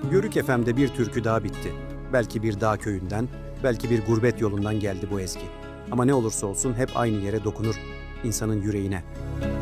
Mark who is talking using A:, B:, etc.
A: Yörük FM'de bir türkü daha bitti. Belki bir dağ köyünden, belki bir gurbet yolundan geldi bu ezgi. Ama ne olursa olsun hep aynı yere dokunur, insanın yüreğine.